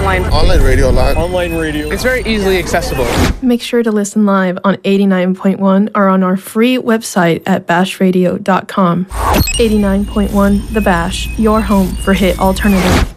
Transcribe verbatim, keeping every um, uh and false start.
online. Online radio live. Online radio. It's very easily accessible. Make sure to listen live on eighty-nine point one or on our free website at bash radio dot com. eighty-nine point one The Bash, your home for hit alternative.